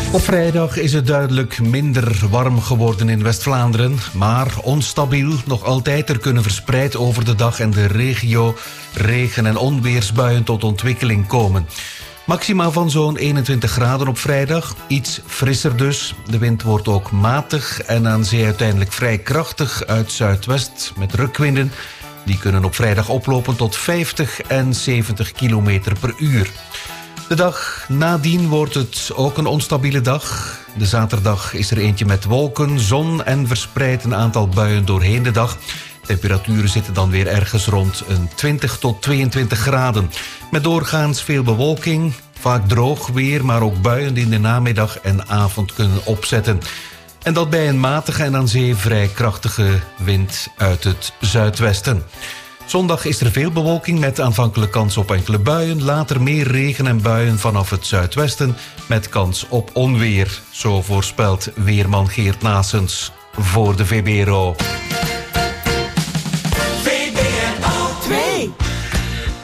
Op vrijdag is het duidelijk minder warm geworden in West-Vlaanderen, maar onstabiel nog altijd. Er kunnen verspreid over de dag en de regio regen- en onweersbuien tot ontwikkeling komen. Maxima van zo'n 21 graden op vrijdag, iets frisser dus. De wind wordt ook matig en aan zee uiteindelijk vrij krachtig uit zuidwest met rukwinden. Die kunnen op vrijdag oplopen tot 50 en 70 kilometer per uur. De dag nadien wordt het ook een onstabiele dag. De zaterdag is er eentje met wolken, zon en verspreid een aantal buien doorheen de dag. Temperaturen zitten dan weer ergens rond een 20 tot 22 graden. Met doorgaans veel bewolking, vaak droog weer, maar ook buien die in de namiddag en avond kunnen opzetten. En dat bij een matige en aan zee vrij krachtige wind uit het zuidwesten. Zondag is er veel bewolking met aanvankelijk kans op enkele buien. Later meer regen en buien vanaf het zuidwesten met kans op onweer. Zo voorspelt weerman Geert Naessens voor de VBRO.